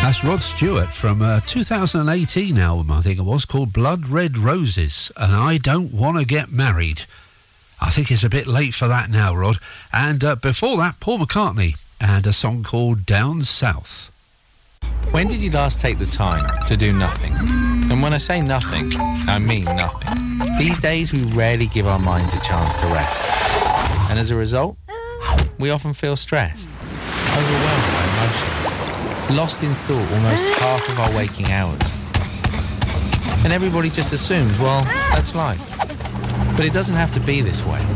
That's Rod Stewart from a 2018 album, I think it was, called Blood Red Roses, and I Don't Want to Get Married. I think it's a bit late for that now, Rod. And before that, Paul McCartney and a song called Down South. When did you last take the time to do nothing? And when I say nothing, I mean nothing. These days, we rarely give our minds a chance to rest. And as a result, we often feel stressed, overwhelmed by emotions, lost in thought almost half of our waking hours. And everybody just assumes, well, that's life. But it doesn't have to be this way.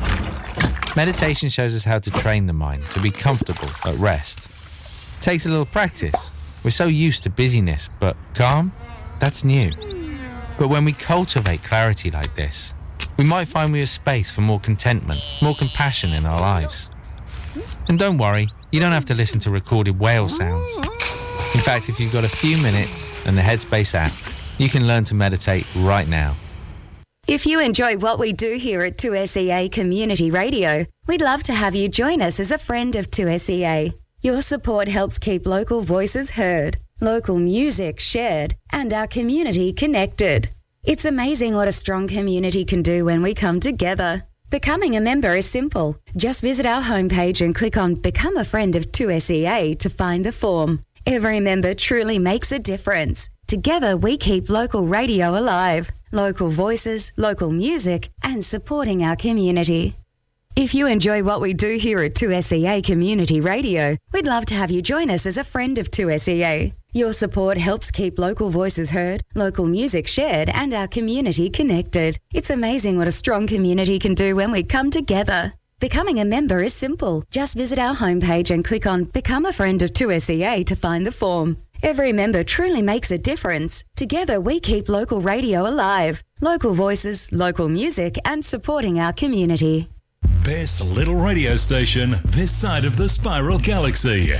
Meditation shows us how to train the mind to be comfortable at rest. It takes a little practice. We're so used to busyness, but calm, that's new. But when we cultivate clarity like this, we might find we have space for more contentment, more compassion in our lives. And don't worry, you don't have to listen to recorded whale sounds. In fact, if you've got a few minutes and the Headspace app, you can learn to meditate right now. If you enjoy what we do here at 2SEA Community Radio, we'd love to have you join us as a friend of 2SEA. Your support helps keep local voices heard, local music shared, and our community connected. It's amazing what a strong community can do when we come together. Becoming a member is simple. Just visit our homepage and click on Become a Friend of 2SEA to find the form. Every member truly makes a difference. Together we keep local radio alive, local voices, local music, and supporting our community. If you enjoy what we do here at 2SEA Community Radio, we'd love to have you join us as a friend of 2SEA. Your support helps keep local voices heard, local music shared, and our community connected. It's amazing what a strong community can do when we come together. Becoming a member is simple. Just visit our homepage and click on Become a Friend of 2SEA to find the form. Every member truly makes a difference. Together we keep local radio alive, local voices, local music, and supporting our community. Best little radio station this side of the Spiral Galaxy.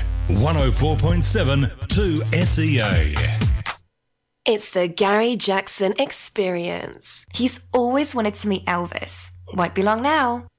104.7 2SEA. It's the Gary Jackson experience. He's always wanted to meet Elvis. Won't be long now.